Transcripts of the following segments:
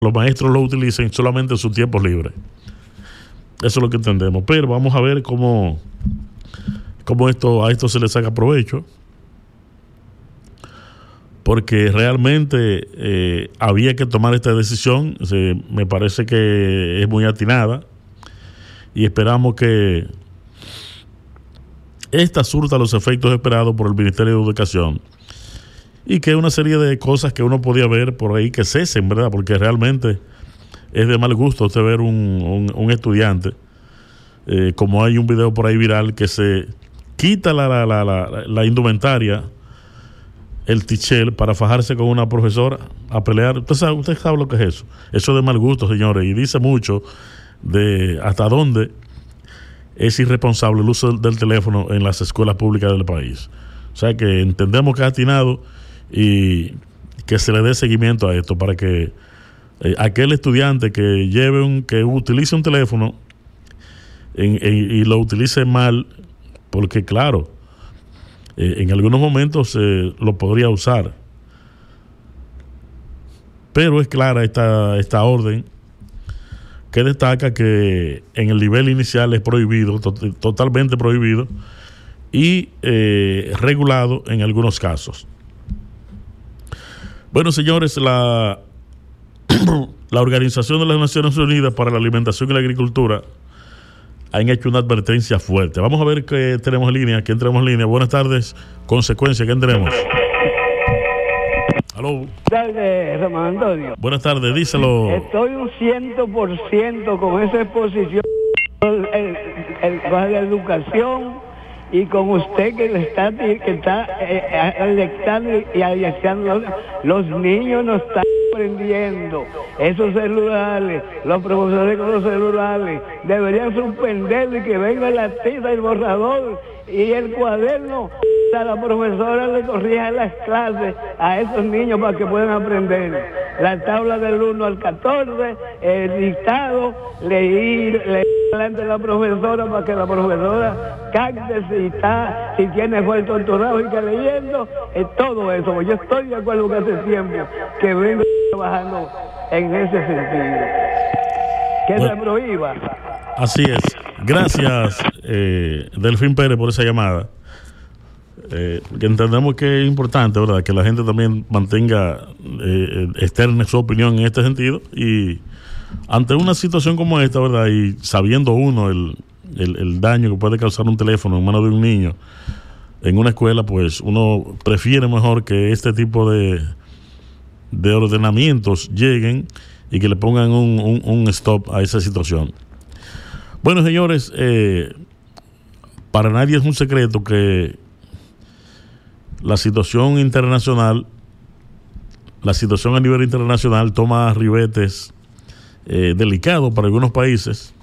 los maestros lo utilicen solamente en sus tiempos libres. Eso es lo que entendemos. Pero vamos a ver cómo a esto se le saca provecho. Porque realmente había que tomar esta decisión. Me parece que es muy atinada. Y esperamos que esta surta los efectos esperados por el Ministerio de Educación. Y que una serie de cosas que uno podía ver por ahí que cesen, ¿verdad? Porque realmente es de mal gusto usted ver un estudiante, como hay un video por ahí viral, que se quita la indumentaria, el tichel, para fajarse con una profesora a pelear. Usted sabe lo que es eso. Eso es de mal gusto, señores, y dice mucho de hasta dónde es irresponsable el uso del teléfono en las escuelas públicas del país. O sea que entendemos que es atinado y que se le dé seguimiento a esto para que aquel estudiante que utilice un teléfono y lo utilice mal, porque claro, en algunos momentos lo podría usar, pero es clara esta orden que destaca que en el nivel inicial es prohibido, totalmente prohibido, y regulado en algunos casos. Bueno, señores, la Organización de las Naciones Unidas para la Alimentación y la Agricultura han hecho una advertencia fuerte. Vamos a ver qué tenemos en línea. ¿Quién tenemos en línea? Buenas tardes. Consecuencia, ¿quién tenemos? Aló. Buenas tardes, Román Antonio. Buenas tardes, díselo. Estoy un 100% con esa exposición el de educación y con usted que está alertando y alertando. Los niños no están aprendiendo. Esos celulares, los profesores con los celulares, deberían suspenderlo y que venga la tiza, el borrador y el cuaderno. A la profesora le corrija las clases a esos niños para que puedan aprender. La tabla del 1 al 14, el dictado, leer delante de la profesora para que la profesora capte si tiene falta ortográfica leyendo, todo eso. Yo estoy de acuerdo que hace tiempo que vengo trabajando en ese sentido. Que se prohíba. Así es. Gracias, Delfín Pérez, por esa llamada. Que entendemos que es importante, ¿verdad?, que la gente también mantenga externa su opinión en este sentido, y ante una situación como esta, ¿verdad?, y sabiendo uno el daño que puede causar un teléfono en manos de un niño en una escuela, pues uno prefiere mejor que este tipo de ordenamientos lleguen y que le pongan un stop a esa situación. Bueno, señores, para nadie es un secreto que la situación a nivel internacional toma ribetes delicados para algunos países.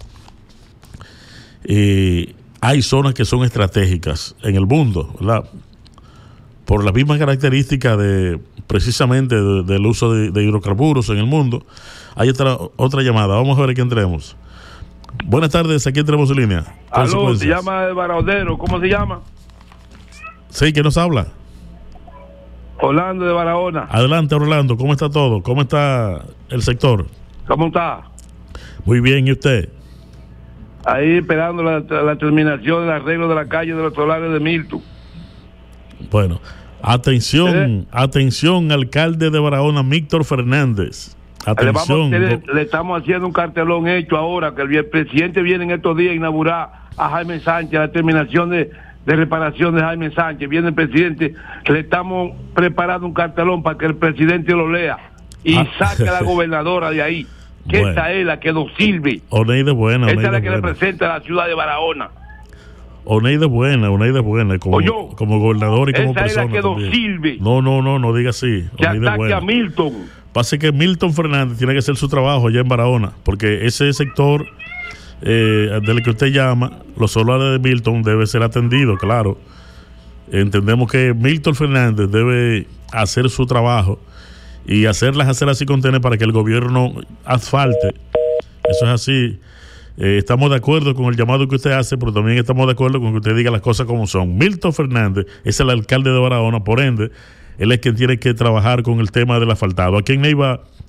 Hay zonas que son estratégicas en el mundo, ¿verdad?, por las mismas características precisamente del uso de hidrocarburos en el mundo. Hay otra llamada, vamos a ver a quién tenemos. Buenas tardes, aquí tenemos en línea. Aló, se llama de Baraudero, ¿cómo se llama? Sí, ¿quién nos habla? Orlando de Barahona. Adelante, Orlando, ¿cómo está todo? ¿Cómo está el sector? ¿Cómo está? Muy bien, ¿y usted? Ahí esperando la terminación del arreglo de la calle de los solares de Milton. Bueno, atención, alcalde de Barahona, Víctor Fernández. Atención. Le estamos haciendo un cartelón hecho ahora, que el presidente viene en estos días a inaugurar a Jaime Sánchez, la terminación de reparación de Jaime Sánchez. Viene el presidente, le estamos preparando un cartelón para que el presidente lo lea y saque a la gobernadora de ahí, que bueno, esta es la que nos sirve. Oneide buena. Esta es la que representa a la ciudad de Barahona. Oneide buena, como gobernador y como persona. Esa es la que nos sirve. No diga así. Que ataque a Milton. Pasa que Milton Fernández tiene que hacer su trabajo allá en Barahona, porque ese sector del que usted llama, los solares de Milton, debe ser atendido, claro. Entendemos que Milton Fernández debe hacer su trabajo y hacer las aceras y contener para que el gobierno asfalte. Eso es así. Estamos de acuerdo con el llamado que usted hace, pero también estamos de acuerdo con que usted diga las cosas como son. Milton Fernández es el alcalde de Barahona, por ende, él es quien tiene que trabajar con el tema del asfaltado. Aquí en Neiva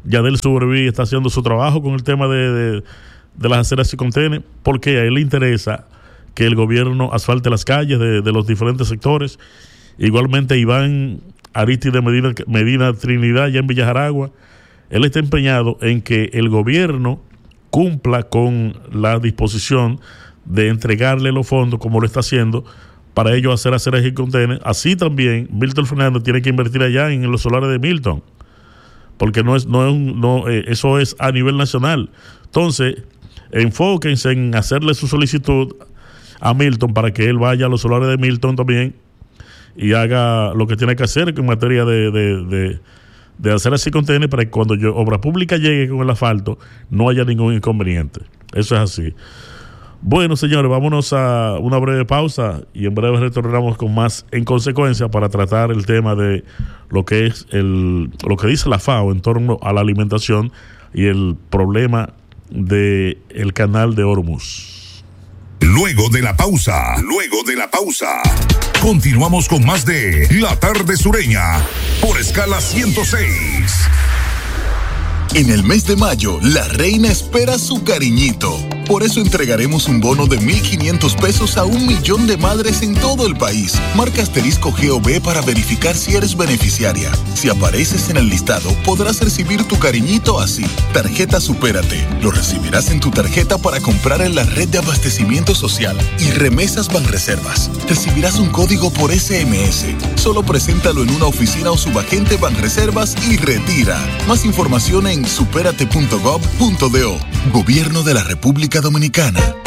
Yadel Suberví está haciendo su trabajo con el tema de las aceras y contenes, porque a él le interesa que el gobierno asfalte las calles de los diferentes sectores. Igualmente Iván Aristide Medina Trinidad, ya en Villa Jaragua, él está empeñado en que el gobierno cumpla con la disposición de entregarle los fondos, como lo está haciendo, para ellos hacer aceras y contenes. Así también Milton Fernández tiene que invertir allá en los solares de Milton, porque eso es a nivel nacional. Entonces, enfóquense en hacerle su solicitud a Milton para que él vaya a los solares de Milton también y haga lo que tiene que hacer en materia de aceras y contenes, para que cuando Obra Pública llegue con el asfalto no haya ningún inconveniente. Eso es así. Bueno, señores, vámonos a una breve pausa y en breve retornamos con más En Consecuencia para tratar el tema de lo que es lo que dice la FAO en torno a la alimentación y el problema del canal de Hormuz. Luego de la pausa, continuamos con más de La Tarde Sureña por Escala 106. En el mes de mayo, la reina espera su cariñito. Por eso entregaremos un bono de 1,500 pesos a 1,000,000 de madres en todo el país. Marca asterisco GOV para verificar si eres beneficiaria. Si apareces en el listado, podrás recibir tu cariñito así. Tarjeta Supérate. Lo recibirás en tu tarjeta para comprar en la red de abastecimiento social. Y Remesas Banreservas. Recibirás un código por SMS. Solo preséntalo en una oficina o subagente Banreservas y retira. Más información en supérate.gov.do. Gobierno de la República Dominicana.